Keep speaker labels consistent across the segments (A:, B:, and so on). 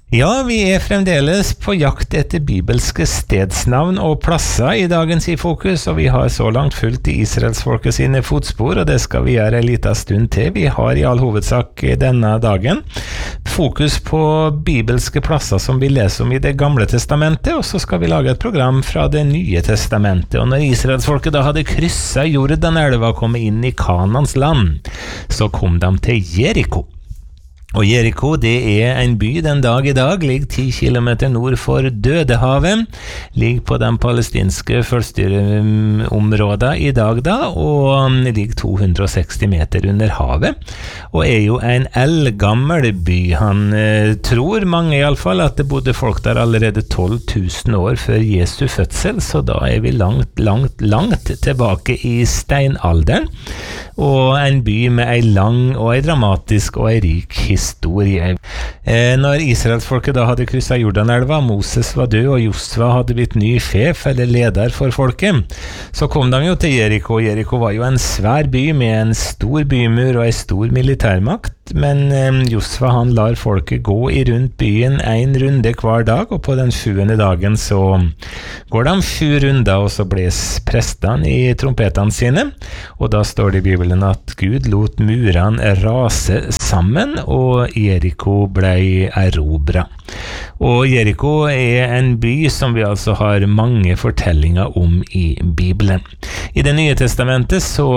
A: Ja, vi fremdeles på jakt etter bibelske stedsnavn og plasser i dagens i fokus, og vi har så langt fulgt i Israelsfolket sine fotspor, og det skal vi gjøre en liten stund til. Vi har i all hovedsak denne dagen fokus på bibelske plasser som vi leser om i det gamle testamentet, og så skal vi lage et program fra det nye testamentet. Og når Israelsfolket da hadde krysset Jordanelva og kommet inn i Kanans land, så kom de til Jeriko. Og Jeriko, det en by den dag i dag, ligger 10 kilometer nord for Dødehavet, ligger på de palestinske selvstyreområdene i dag da, og ligger 260 meter under havet, og jo en eldgammel by. Han tror, mange i alle fall, at det bodde folk der allerede 12 000 år før Jesu fødsel, så da vi langt tilbake i steinalderen, og en by med en lang og en dramatisk og en rik historie. Når Israelsfolket da hadde krysset Jordanelva, Moses var død og Josva hadde blitt ny sjef eller leder for folket, så kom de jo til Jeriko. Jeriko var jo en svær by med en stor bymur og en stor militærmakt, men Josva han lar folket gå i rundt byen en runde hver dag, og på den 7. dagen så går de 7 runder, og så bles prestene i trompetene sine, og da står det i Bibelen at Gud lot murene rase sammen, og Jeriko ble erobret. Og Jeriko en by som vi altså har mange fortellinger om i Bibelen. I det nye testamentet så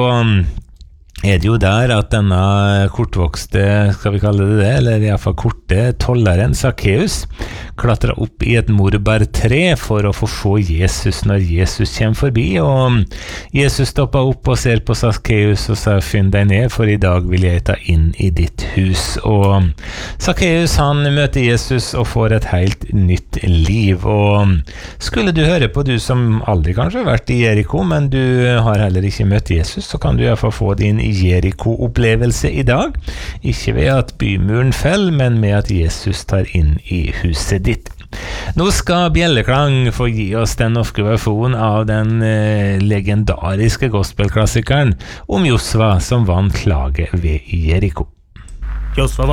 A: det jo der at denne kortvokste, skal vi kalle det, eller i hvert fall korte tolleren Zacchaeus klatret opp i et morbærtre for å få se Jesus når Jesus kommer forbi, og Jesus stoppet opp og ser på Zacchaeus og sa, «Finn deg ned, for i dag vil jeg ta inn i ditt hus». Og Zacchaeus han møter Jesus og får et helt nytt liv, og skulle du høre på, du som aldri kanskje har vært i Jeriko, men du har heller ikke møtt Jesus, så kan du i hvert fall få din Jeriko-opplevelse i dag, ikke ved at bymuren fell, men med at Jesus tar inn i huset ditt. Nå skal Bjelleklang få gi oss den norske versjonen av den legendariske gospelklassikeren om Josva som vant slaget ved Jeriko.
B: Josva